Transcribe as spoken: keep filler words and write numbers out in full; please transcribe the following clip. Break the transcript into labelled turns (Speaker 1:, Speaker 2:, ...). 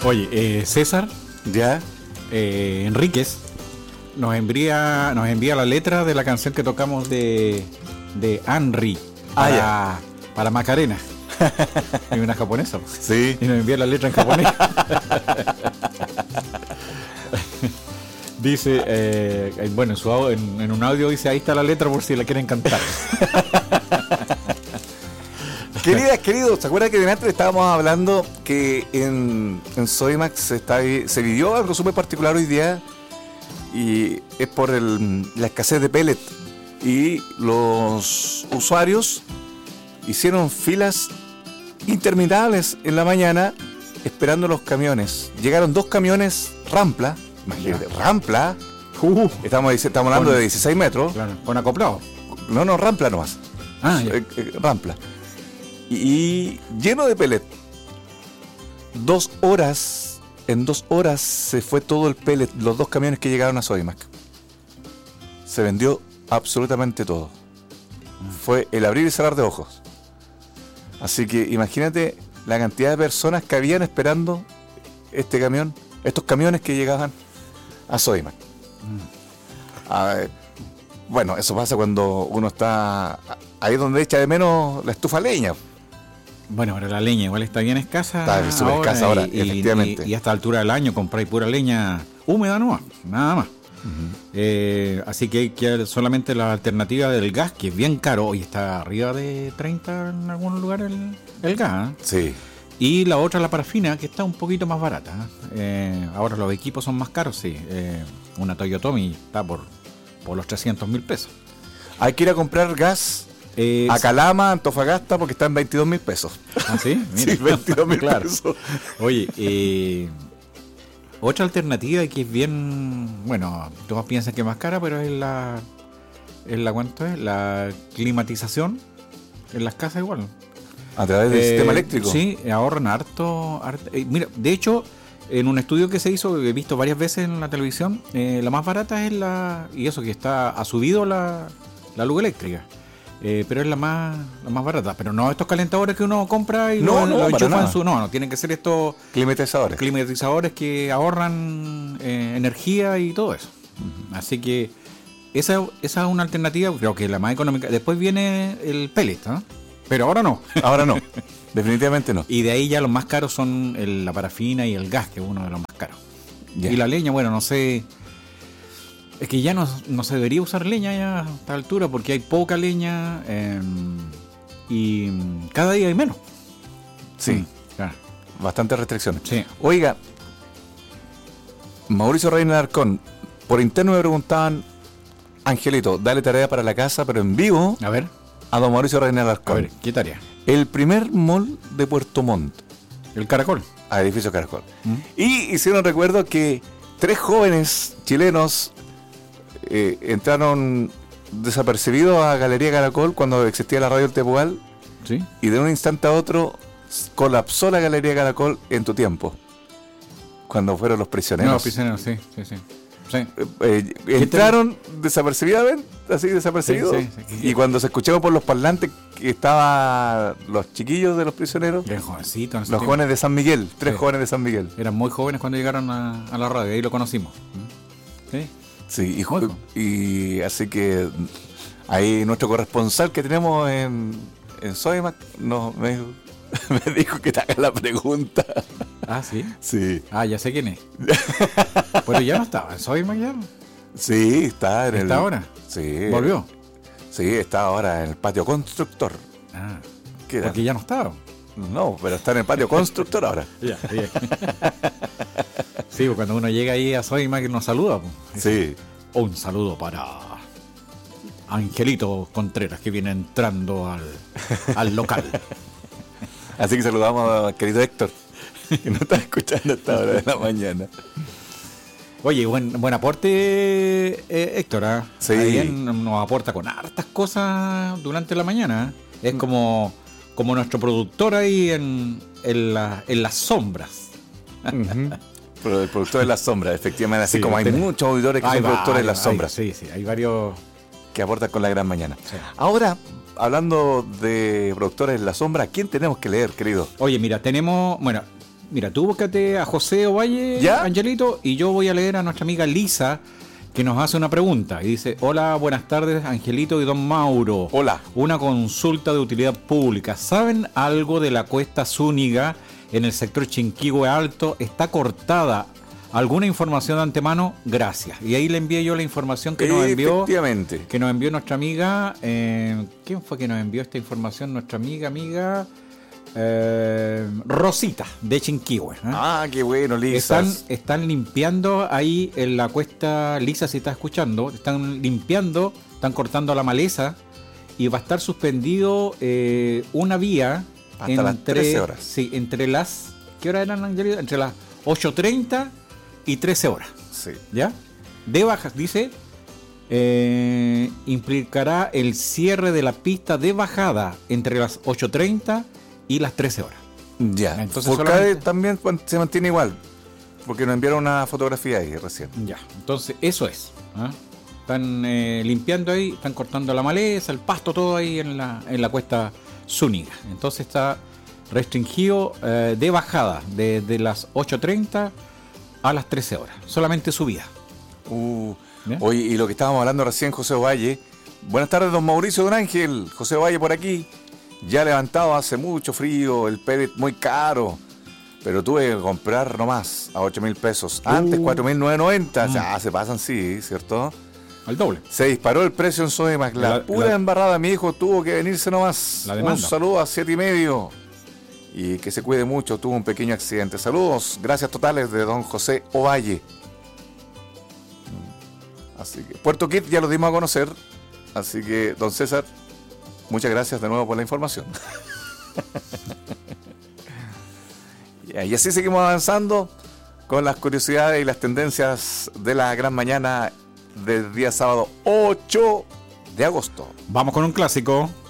Speaker 1: Oye, eh, César
Speaker 2: ¿Ya?
Speaker 1: eh, Enríquez nos envía, nos envía la letra de la canción que tocamos de, de Henry para,
Speaker 2: Ah,
Speaker 1: para Macarena. Es una japonesa.
Speaker 2: Sí.
Speaker 1: Y nos envía la letra en japonés. Dice, eh, bueno, en, su, au- en, en un audio dice, ahí está la letra por si la quieren cantar.
Speaker 2: Queridas, queridos, ¿se acuerdan que delante estábamos hablando que en, en Sodimac se, está, se vivió algo súper particular hoy día? Y es por el, la escasez de pellet. Y los usuarios hicieron filas interminables en la mañana esperando los camiones. Llegaron dos camiones Rampla. Imagínate, Rampla.
Speaker 1: Uh,
Speaker 2: Estamos, estamos hablando
Speaker 1: Con-
Speaker 2: de dieciséis metros.
Speaker 1: claro, con acoplado.
Speaker 2: No, no, Rampla nomás.
Speaker 1: Ah, ya.
Speaker 2: Eh, eh, Rampla. Y, y lleno de pellet. Dos horas, en dos horas se fue todo el pellet, los dos camiones que llegaron a Sodimac. Se vendió absolutamente todo. Fue el abrir y cerrar de ojos. Así que imagínate la cantidad de personas que habían esperando este camión, estos camiones que llegaban a Sodimac. Ah, eh, bueno, eso pasa cuando uno está ahí donde echa de menos la estufa a leña.
Speaker 1: Bueno, pero la leña igual está bien escasa.
Speaker 2: Está súper escasa ahora,
Speaker 1: y,
Speaker 2: efectivamente.
Speaker 1: Y, y a esta altura del año compráis pura leña húmeda nomás, nada más. Eh, así que hay que solamente la alternativa del gas, que es bien caro, hoy está arriba de treinta en algunos lugares el, el gas. ¿eh?
Speaker 2: Sí.
Speaker 1: Y la otra, la parafina, que está un poquito más barata. ¿eh? Eh, ahora los equipos son más caros, sí. Eh, una Toyotomi está por, por los trescientos mil pesos.
Speaker 2: Hay que ir a comprar gas
Speaker 1: Eh,
Speaker 2: a Calama, Antofagasta, porque está en veintidós mil pesos.
Speaker 1: ¿Ah, sí? Mira.
Speaker 2: Sí, veintidós mil
Speaker 1: Claro.
Speaker 2: pesos.
Speaker 1: Oye, eh, otra alternativa que es bien, bueno, todos piensan que es más cara, pero es la, es la ¿cuánto es? La climatización en las casas igual.
Speaker 2: A través del
Speaker 1: Eh,
Speaker 2: sistema eléctrico.
Speaker 1: Sí, ahorran harto. harto eh, mira, de hecho, en un estudio que se hizo, he visto varias veces en la televisión, eh, la más barata es la, y eso que está, ha subido la, la luz eléctrica. Eh, pero es la más la más barata. Pero no estos calentadores que uno compra y
Speaker 2: No,
Speaker 1: lo,
Speaker 2: no,
Speaker 1: lo
Speaker 2: para
Speaker 1: enchufa
Speaker 2: nada.
Speaker 1: en su. No, no, tienen que ser estos
Speaker 2: Climatizadores.
Speaker 1: climatizadores que ahorran eh, energía y todo eso. Así que esa, esa es una alternativa, creo que la más económica. Después viene el pellet, ¿no? Pero ahora no.
Speaker 2: Ahora no. Definitivamente no.
Speaker 1: Y de ahí ya los más caros son el- la parafina y el gas, que es uno de los más caros.
Speaker 2: Ya.
Speaker 1: Y la leña, bueno, no sé. Es que ya no, no se debería usar leña ya a esta altura porque hay poca leña eh, y cada día hay menos.
Speaker 2: Sí.
Speaker 1: Mm, claro.
Speaker 2: Bastantes restricciones.
Speaker 1: Sí.
Speaker 2: Oiga, Mauricio Reina Alarcón, por interno me preguntaban, Angelito, dale tarea para la casa, pero en vivo,
Speaker 1: A ver,
Speaker 2: a don Mauricio Reina
Speaker 1: a
Speaker 2: Alarcón.
Speaker 1: ver, ¿qué tarea?
Speaker 2: El primer mall de Puerto Montt,
Speaker 1: El caracol.
Speaker 2: a edificio Caracol.
Speaker 1: ¿Mm?
Speaker 2: Y hicieron recuerdo que tres jóvenes chilenos eh, entraron desapercibidos a Galería Caracol cuando existía la radio El Tepual,
Speaker 1: ¿Sí?
Speaker 2: y de un instante a otro s- colapsó la Galería Caracol en tu tiempo, cuando fueron los prisioneros.
Speaker 1: No, prisioneros, sí, sí, sí. Sí.
Speaker 2: Eh, eh, entraron desapercibidamente, así desapercibidos,
Speaker 1: Sí, sí, sí.
Speaker 2: y cuando se escuchaba por los parlantes que estaban los chiquillos de los prisioneros,
Speaker 1: Eran jovencitos. en ese
Speaker 2: los
Speaker 1: tiempo.
Speaker 2: jóvenes de San Miguel, tres
Speaker 1: Sí.
Speaker 2: jóvenes de San Miguel.
Speaker 1: Eran muy jóvenes cuando llegaron a, a la radio, ahí lo conocimos. ¿Mm? Sí.
Speaker 2: Sí, y,
Speaker 1: Muy
Speaker 2: ju-
Speaker 1: joven.
Speaker 2: y así que ahí nuestro corresponsal que tenemos en, en Sodimac nos, me, me dijo que te haga la pregunta.
Speaker 1: Ah, sí.
Speaker 2: Sí,
Speaker 1: Ah, ya sé quién es. Pero ya no estaba. Soy mañana.
Speaker 2: sí, está en el...
Speaker 1: ¿Está ahora?
Speaker 2: Sí.
Speaker 1: ¿Volvió?
Speaker 2: Sí, está ahora en el patio constructor.
Speaker 1: Ah,
Speaker 2: ¿Qué era?
Speaker 1: porque ya no estaba.
Speaker 2: No, pero está en el patio constructor ahora.
Speaker 1: Ya, bien. Sí, pues cuando uno llega ahí a Soyma que nos saluda. Pues.
Speaker 2: Sí.
Speaker 1: Un saludo para Angelito Contreras que viene entrando al, al local.
Speaker 2: Así que saludamos al querido Héctor, que nos está escuchando a esta hora de la mañana.
Speaker 1: Oye, buen, buen aporte, eh, Héctor. ¿eh?
Speaker 2: Sí.
Speaker 1: Ahí en- nos aporta con hartas cosas durante la mañana. ¿eh? Es como, como nuestro productor ahí en, en, la- en las sombras.
Speaker 2: Pero el productor de las sombras, efectivamente, así
Speaker 1: Sí,
Speaker 2: como hay
Speaker 1: tiene-
Speaker 2: muchos auditores que
Speaker 1: Hay
Speaker 2: son productores de
Speaker 1: varios,
Speaker 2: las sombras,
Speaker 1: hay- sí, sí, hay varios.
Speaker 2: que aportan con la gran mañana.
Speaker 1: Sí.
Speaker 2: Ahora, hablando de productores de la sombra, ¿quién tenemos que leer, querido?
Speaker 1: Oye, mira, tenemos, bueno, Mira, tú búscate a José Ovalle,
Speaker 2: ¿Ya?
Speaker 1: Angelito, y yo voy a leer a nuestra amiga Lisa, que nos hace una pregunta. Y dice, hola, buenas tardes, Angelito y don Mauro.
Speaker 2: Hola.
Speaker 1: Una consulta de utilidad pública. ¿Saben algo de la cuesta Zúñiga en el sector Chinquihue Alto? ¿Está cortada? ¿Alguna información de antemano? Gracias. Y ahí le envié yo la información que nos envió.
Speaker 2: Efectivamente.
Speaker 1: Que nos envió nuestra amiga. Eh, ¿Quién fue que nos envió esta información? Nuestra amiga, amiga. Eh, Rosita, de Chinquihue. ¿eh?
Speaker 2: Ah, qué bueno, Lisa.
Speaker 1: Están, están limpiando ahí en la cuesta. Lisa, si está escuchando, están limpiando, están cortando la maleza. Y va a estar suspendido eh, una vía.
Speaker 2: Hasta
Speaker 1: entre,
Speaker 2: las trece horas.
Speaker 1: Sí, entre las. ¿Qué hora eran, Angelita? Entre las ocho treinta y trece horas.
Speaker 2: Sí.
Speaker 1: ¿Ya? De bajas, dice, eh, implicará el cierre de la pista de bajada entre las ocho treinta y las trece horas.
Speaker 2: Ya.
Speaker 1: Entonces
Speaker 2: Furcade
Speaker 1: solamente-
Speaker 2: también se mantiene igual. Porque nos enviaron una fotografía ahí recién.
Speaker 1: Ya, entonces eso es. ¿ah? Están eh, limpiando ahí, están cortando la maleza, el pasto, todo ahí en la, en la cuesta Zúñiga. Entonces está restringido eh, de bajada desde las ocho treinta a las trece horas. Solamente subida.
Speaker 2: Uh,
Speaker 1: ¿Ya?
Speaker 2: Oye, y lo que estábamos hablando recién, José Ovalle. Buenas tardes, don Mauricio, don Ángel. José Ovalle por aquí. Ya levantado, hace mucho frío, el pellet muy caro. Pero tuve que comprar nomás a ocho mil pesos. Antes
Speaker 1: Uh.
Speaker 2: cuatro mil novecientos noventa.
Speaker 1: Mm.
Speaker 2: Ya se pasan, sí, ¿cierto?
Speaker 1: Al doble.
Speaker 2: Se disparó el precio en Sodimac. La,
Speaker 1: La-
Speaker 2: pura
Speaker 1: la-
Speaker 2: embarrada, mi hijo tuvo que venirse nomás.
Speaker 1: La
Speaker 2: Un
Speaker 1: demanda.
Speaker 2: saludo a siete y medio. Y que se cuide mucho, tuvo un pequeño accidente. Saludos, gracias totales de don José Ovalle. Así que Puerto Kit ya lo dimos a conocer. Así que, don César, muchas gracias de nuevo por la información. Y así seguimos avanzando con las curiosidades y las tendencias de la gran mañana del día sábado ocho de agosto.
Speaker 1: Vamos con un clásico.